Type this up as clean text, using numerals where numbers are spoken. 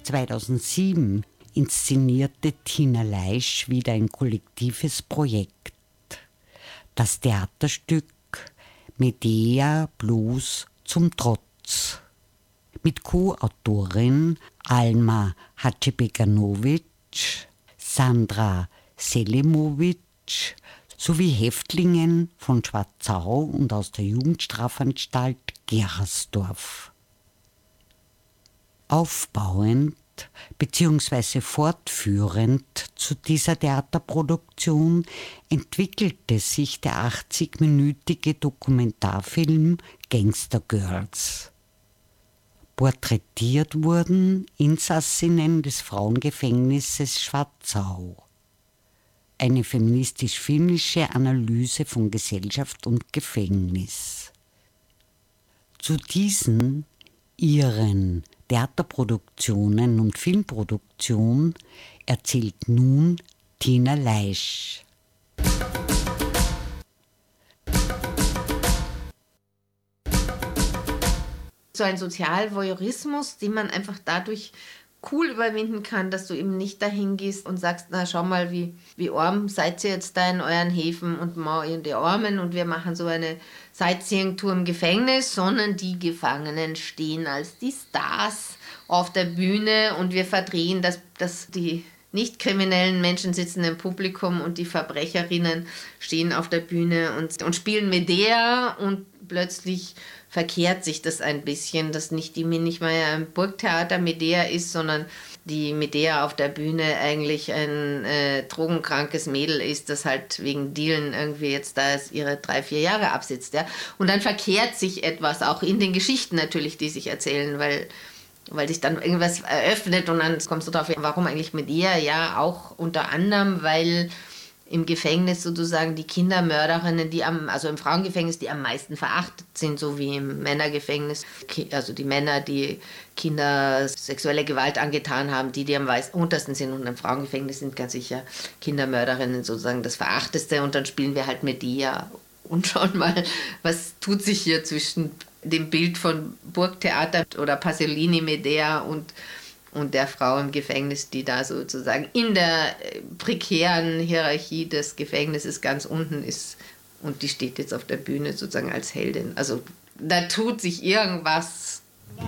2007 inszenierte Tina Leisch wieder ein kollektives Projekt. Das Theaterstück Medea Blues zum Trotz. Mit Co-Autorin Alma Hadžibeganović, Sandra Selimović sowie Häftlingen von Schwarzau und aus der Jugendstrafanstalt Gerersdorf. Aufbauend bzw. fortführend zu dieser Theaterproduktion entwickelte sich der 80-minütige Dokumentarfilm Gangster Girls. Porträtiert wurden Insassinnen des Frauengefängnisses Schwarzau. Eine feministisch-filmische Analyse von Gesellschaft und Gefängnis. Zu diesen ihren Theaterproduktionen und Filmproduktion erzählt nun Tina Leisch. So ein Sozialvoyeurismus, den man einfach dadurch cool überwinden kann, dass du eben nicht dahin gehst und sagst, na schau mal, wie arm seid ihr jetzt da in euren Häfen und die Armen und wir machen so eine Sightseeing-Tour im Gefängnis, sondern die Gefangenen stehen als die Stars auf der Bühne und wir verdrehen, dass die nicht kriminellen Menschen sitzen im Publikum und die Verbrecherinnen stehen auf der Bühne und spielen Medea und plötzlich verkehrt sich das ein bisschen, dass nicht mehr ein Burgtheater Medea ist, sondern die Medea auf der Bühne eigentlich ein drogenkrankes Mädel ist, das halt wegen Dealen irgendwie jetzt da ihre 3-4 Jahre absitzt. Ja? Und dann verkehrt sich etwas, auch in den Geschichten natürlich, die sich erzählen, weil sich dann irgendwas eröffnet und dann kommst du drauf, warum eigentlich Medea? Ja, auch unter anderem, weil im Gefängnis sozusagen die Kindermörderinnen, also im Frauengefängnis, die am meisten verachtet sind, so wie im Männergefängnis. Also die Männer, die Kinder sexuelle Gewalt angetan haben, die am untersten sind. Und im Frauengefängnis sind ganz sicher Kindermörderinnen sozusagen das Verachteste. Und dann spielen wir halt Medea und schauen mal, was tut sich hier zwischen dem Bild von Burgtheater oder Pasolini Medea und der Frau im Gefängnis, die da sozusagen in der prekären Hierarchie des Gefängnisses ganz unten ist und die steht jetzt auf der Bühne sozusagen als Heldin. Also da tut sich irgendwas